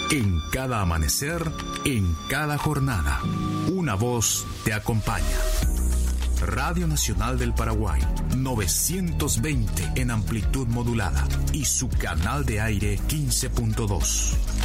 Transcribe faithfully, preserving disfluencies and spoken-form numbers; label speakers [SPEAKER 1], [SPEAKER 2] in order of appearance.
[SPEAKER 1] En cada amanecer, en cada jornada, una voz te acompaña. Radio Nacional del Paraguay, novecientos veinte en amplitud modulada y su canal de aire quince punto dos.